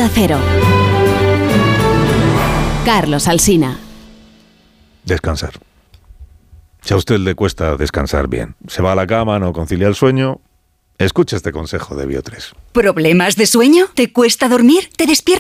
Onda Cero. Carlos Alsina. Descansar. Si a usted le cuesta descansar bien, se va a la cama, no concilia el sueño, escuche este consejo de Bio3. ¿Problemas de sueño? ¿Te cuesta dormir? ¿Te despiertas